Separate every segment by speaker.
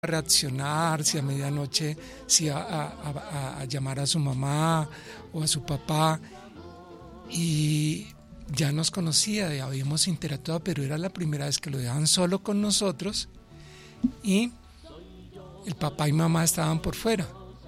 Speaker 1: reaccionar, si a medianoche, si a llamar a su mamá o a su papá, y ya nos conocía, ya habíamos interactuado, pero era la primera vez que lo dejaban solo con nosotros y el papá y mamá estaban por fuera.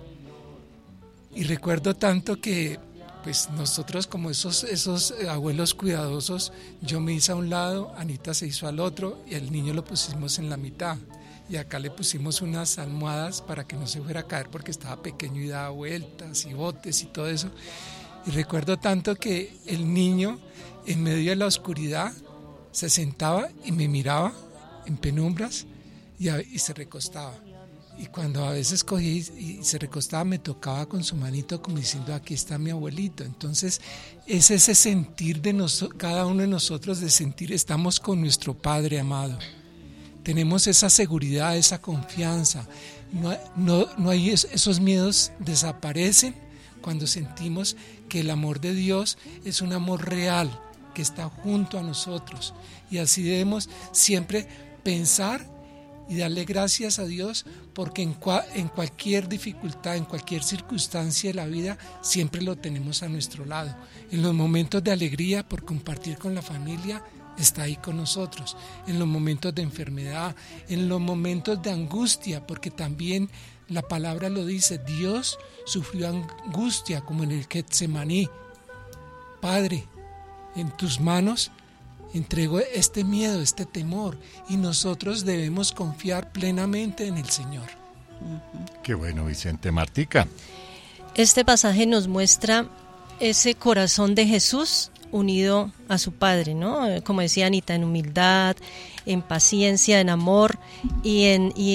Speaker 1: Y recuerdo tanto que pues nosotros, como esos abuelos cuidadosos, yo me hice a un lado, Anita se hizo al otro y el niño lo pusimos en la mitad. Y acá le pusimos unas almohadas para que no se fuera a caer porque estaba pequeño y daba vueltas y botes y todo eso. Y recuerdo tanto que el niño, en medio de la oscuridad, se sentaba y me miraba en penumbras y se recostaba. Y cuando a veces cogía y se recostaba, me tocaba con su manito como diciendo, aquí está mi abuelito. Entonces es ese sentir de cada uno de nosotros, de sentir estamos con nuestro Padre amado. Tenemos esa seguridad, esa confianza. No hay esos miedos, desaparecen cuando sentimos que el amor de Dios es un amor real, que está junto a nosotros. Y así debemos siempre pensar y darle gracias a Dios, porque en cualquier dificultad, en cualquier circunstancia de la vida, siempre lo tenemos a nuestro lado. En los momentos de alegría, por compartir con la familia, está ahí con nosotros. En los momentos de enfermedad, en los momentos de angustia, porque también la palabra lo dice, Dios sufrió angustia como en el Getsemaní. Padre, en tus manos entrego este miedo, este temor, y nosotros debemos confiar plenamente en el Señor.
Speaker 2: Qué bueno, Vicente. Martica.
Speaker 3: Este pasaje nos muestra ese corazón de Jesús unido a su Padre, ¿no? Como decía Anita, en humildad, en paciencia, en amor y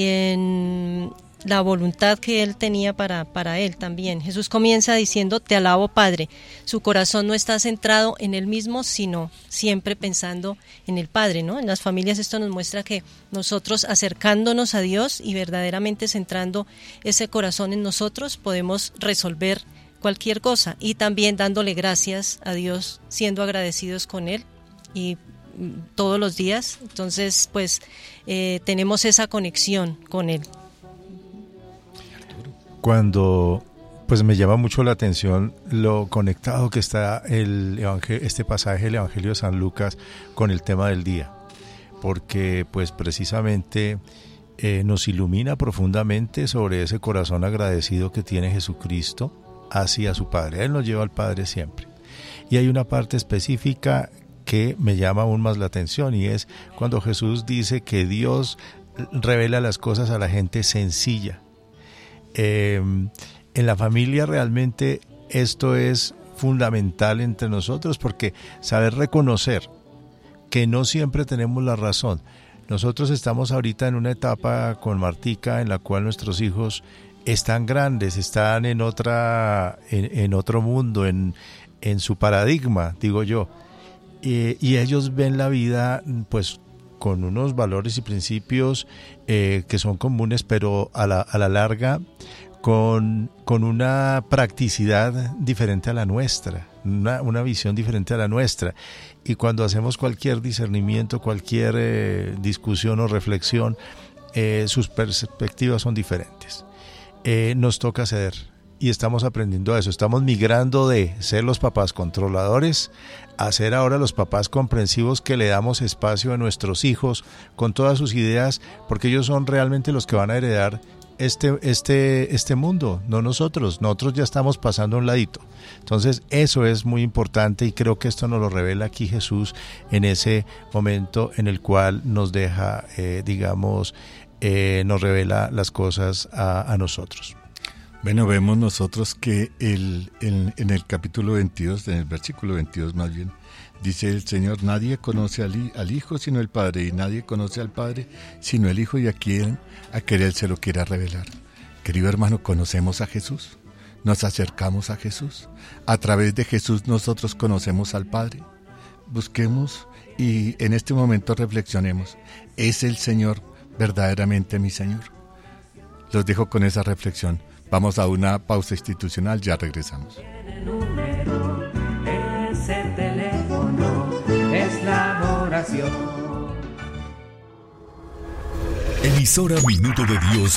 Speaker 3: en la voluntad que Él tenía para Él también. Jesús comienza diciendo, te alabo, Padre. Su corazón no está centrado en Él mismo, sino siempre pensando en el Padre, ¿no? En las familias esto nos muestra que nosotros, acercándonos a Dios y verdaderamente centrando ese corazón en nosotros, podemos resolver cualquier cosa, y también dándole gracias a Dios, siendo agradecidos con Él y todos los días. Entonces pues tenemos esa conexión con Él.
Speaker 2: Cuando pues me llama mucho la atención lo conectado que está este pasaje del Evangelio de San Lucas con el tema del día, porque pues precisamente nos ilumina profundamente sobre ese corazón agradecido que tiene Jesucristo hacia su Padre. Él nos lleva al Padre siempre. Y hay una parte específica que me llama aún más la atención, y es cuando Jesús dice que Dios revela las cosas a la gente sencilla. En la familia realmente esto es fundamental entre nosotros, porque saber reconocer que no siempre tenemos la razón. Nosotros estamos ahorita en una etapa con Martica en la cual nuestros hijos están grandes, están en otro mundo, en su paradigma, digo yo, y ellos ven la vida pues con unos valores y principios que son comunes, pero a la larga con una practicidad diferente a la nuestra, una visión diferente a la nuestra. Y cuando hacemos cualquier discernimiento, cualquier discusión o reflexión, sus perspectivas son diferentes. Nos toca ceder, y estamos aprendiendo a eso. Estamos migrando de ser los papás controladores a ser ahora los papás comprensivos, que le damos espacio a nuestros hijos con todas sus ideas, porque ellos son realmente los que van a heredar este mundo, no nosotros. Nosotros ya estamos pasando a un ladito. Entonces eso es muy importante, y creo que esto nos lo revela aquí Jesús en ese momento en el cual nos deja, nos revela las cosas a nosotros.
Speaker 4: Bueno, vemos nosotros que en el capítulo 22, en el versículo 22 más bien, dice el Señor, nadie conoce al Hijo sino el Padre, y nadie conoce al Padre sino el Hijo, y a quien Él se lo quiera revelar. Querido hermano, ¿conocemos a Jesús? ¿Nos acercamos a Jesús? A través de Jesús nosotros conocemos al Padre. Busquemos y en este momento reflexionemos. ¿Es el Señor verdaderamente mi Señor? Los dejo con esa reflexión. Vamos a una pausa institucional, ya regresamos.
Speaker 5: Ese teléfono es la oración. Emisora Minuto de Dios